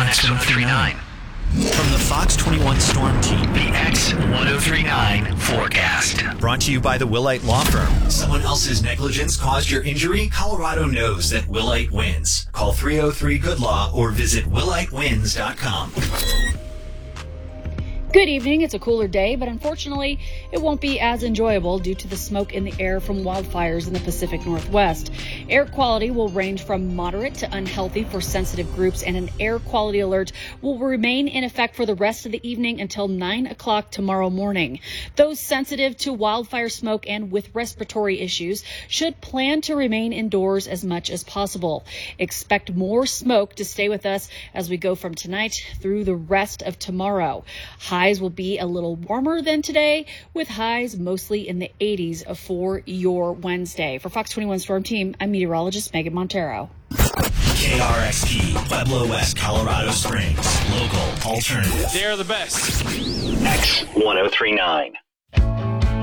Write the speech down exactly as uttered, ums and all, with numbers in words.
X one oh three nine. From the Fox twenty-one Storm Team, the X one oh three nine forecast. Brought to you by the Willite Law Firm. Someone else's negligence caused your injury? Colorado knows that Willite wins. Call three oh three good law or visit willite wins dot com. Good evening. It's a cooler day, but unfortunately, it won't be as enjoyable due to the smoke in the air from wildfires in the Pacific Northwest. Air quality will range from moderate to unhealthy for sensitive groups, and an air quality alert will remain in effect for the rest of the evening until nine o'clock tomorrow morning. Those sensitive to wildfire smoke and with respiratory issues should plan to remain indoors as much as possible. Expect more smoke to stay with us as we go from tonight through the rest of tomorrow. Highs will be a little warmer than today, with highs mostly in the eighties for your Wednesday. For Fox twenty-one Storm Team, I'm meteorologist Megan Montero. K R X P, Pueblo West, Colorado Springs. Local alternative. They're the best. X one oh three nine.